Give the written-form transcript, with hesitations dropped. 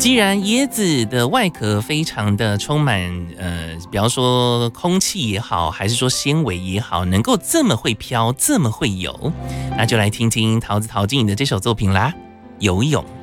既然椰子的外壳非常的充满比方说空气也好，还是说纤维也好，能够这么会飘，这么会游，那就来听听桃子陶晶莹的这首作品啦，游泳。